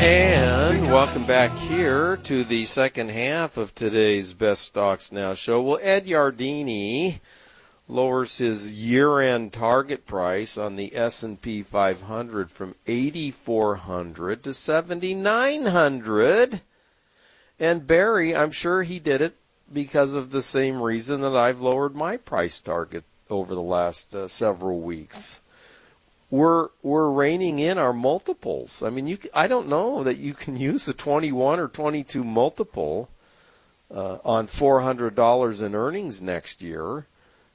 And welcome back here to the second half of today's Best Stocks Now show. Well, Ed Yardeni lowers his year-end target price on the S&P 500 from 8,400 to 7,900. And Barry, I'm sure he did it because of the same reason that I've lowered my price target over the last several weeks. We're reining in our multiples. I mean, I don't know that you can use a 21 or 22 multiple on $400 in earnings next year,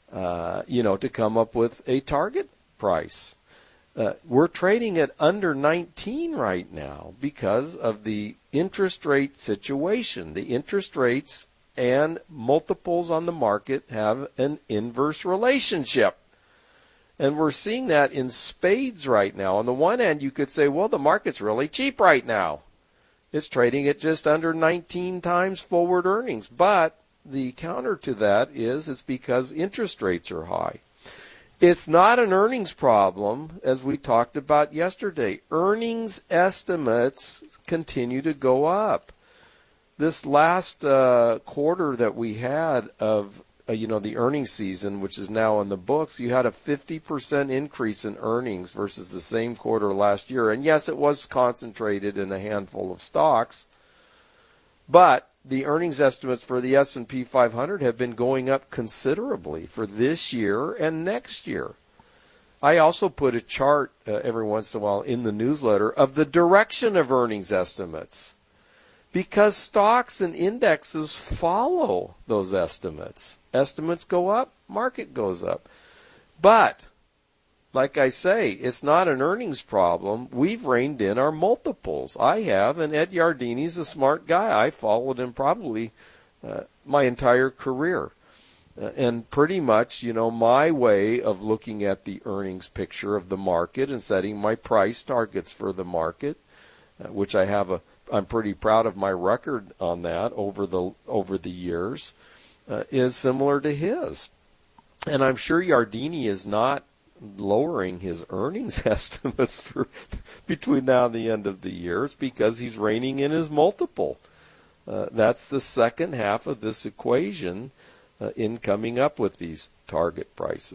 to come up with a target price. We're trading at under 19 right now because of the interest rate situation. The interest rates and multiples on the market have an inverse relationship. And we're seeing that in spades right now. On the one hand, you could say, well, the market's really cheap right now. It's trading at just under 19 times forward earnings. But the counter to that is it's because interest rates are high. It's not an earnings problem, as we talked about yesterday. Earnings estimates continue to go up. This last quarter that we had of the earnings season, which is now in the books, you had a 50% increase in earnings versus the same quarter last year. And yes, it was concentrated in a handful of stocks, but the earnings estimates for the S&P 500 have been going up considerably for this year and next year. I also put a chart every once in a while in the newsletter of the direction of earnings estimates, because stocks and indexes follow those estimates. Estimates go up, market goes up. But, like I say, it's not an earnings problem. We've reined in our multiples. I have, and Ed Yardeni's a smart guy. I followed him probably my entire career. And pretty much, my way of looking at the earnings picture of the market and setting my price targets for the market, which I'm pretty proud of my record on that over the years, is similar to his. And I'm sure Yardeni is not lowering his earnings estimates for between now and the end of the year. It's because he's reining in his multiple. That's the second half of this equation in coming up with these target prices.